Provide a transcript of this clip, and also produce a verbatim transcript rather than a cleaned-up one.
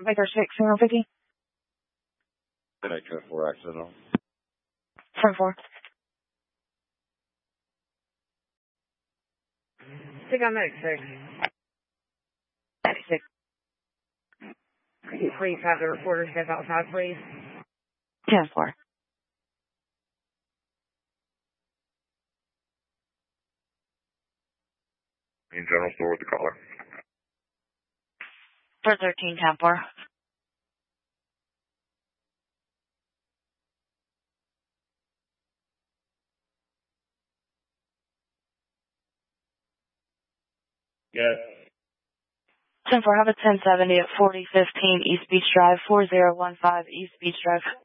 Baker six, zero fifty. Connect ten four accidental. ten four. Take on medic six. Medic six. Please have the reporter step outside, please. ten four. In general store with the caller. four thirteen, ten four. Yes. ten four, have a ten seventy at forty fifteen East Beach Drive, four zero one five East Beach Drive.